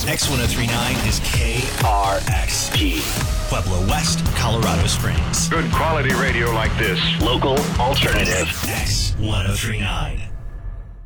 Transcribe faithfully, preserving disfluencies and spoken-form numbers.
X one oh three point nine is K R X P. Pueblo West, Colorado Springs. Good quality radio like this. Local alternative. X one oh three point nine.